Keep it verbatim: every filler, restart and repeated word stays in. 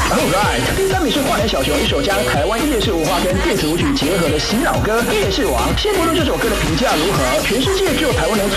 Alright，第三名是花莲小熊一首将台湾夜市文化跟电子舞曲结合的洗脑歌《夜市王》。先不论这首歌的评价如何，全世界只有台湾能